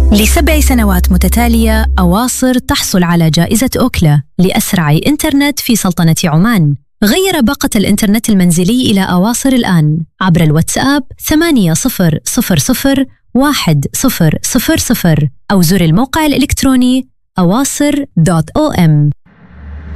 ل7 سنوات متتالية أواصر تحصل على جائزة أوكلا لأسرع إنترنت في سلطنة عمان. غير باقة الإنترنت المنزلي إلى أواصر الآن عبر الواتساب 80001000 أو زر الموقع الإلكتروني awasr.om.